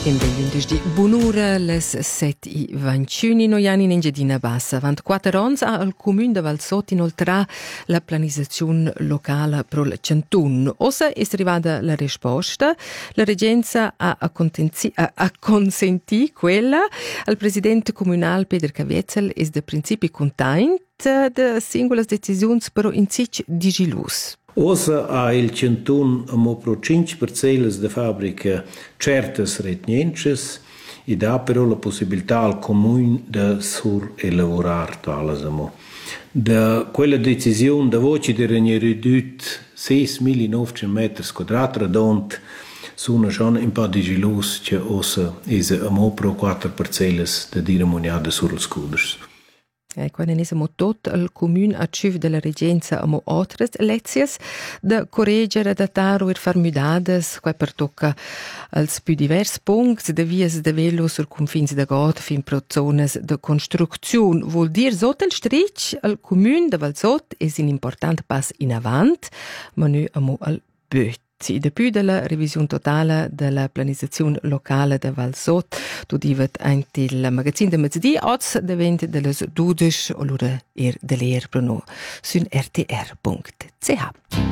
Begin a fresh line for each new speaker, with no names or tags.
In Bellindisch bunura les 7:21 noiani in Engiadina Bassa. 24 ans al Comune de Valsot inoltrà la pianizazione locale pro il Cantun. Ossa è arrivata la risposta. La regenza ha consentì quella. Al presidente comunale Peter Cavietzel è da principi content de singole decisioni però in sich digilus.
Osa ha il Cantun amo pro 5 parcellas de fabbrica certas retniences e dà però la possibilità al comune de surelaborar talas amo. Da quella decisione da voce di regneridut 6.900 metri quadrati radont sono schon un po' digilus che osa is amo pro 4 parcellas de diramoniada sur els cuders.
Quando nesimo tot il comune a civ della regenza amo altres lezias da correggere da taro e farmudades qua per tocca als più divers punts de vias de velo sur confins de God fin pro zones de construcziun. Vuol dir sot il strich al comune de Valsot es un important pass in avant, ma nu amo al böt. Depuis della revisione totale della pianizazione locale de Valsot, tu divet anche il magazzino de mezzodì, oggi diventa delle 12 o l'ora dell'er, su rtr.ch.